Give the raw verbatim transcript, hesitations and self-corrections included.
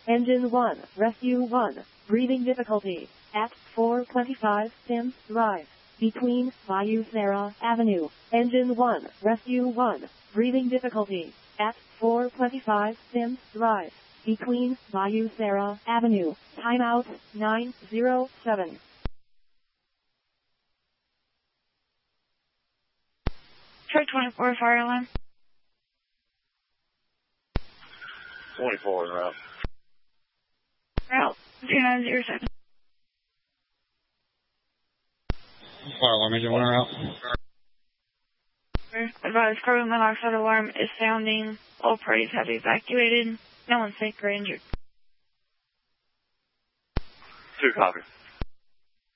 Engine one, Rescue one, breathing difficulty, at four twenty-five Sims Drive, between Bayou Sarah Avenue. Engine one, Rescue one, breathing difficulty, at four twenty-five Sims Drive, between Bayou Sarah Avenue. Timeout, nine zero seven. Troy twenty-four, fire alarm. twenty-four en route. Route two nine zero seven. Fire alarm, engine one en route. Advised carbon monoxide alarm is sounding. All parties have evacuated. No one's sick or injured. Two copy.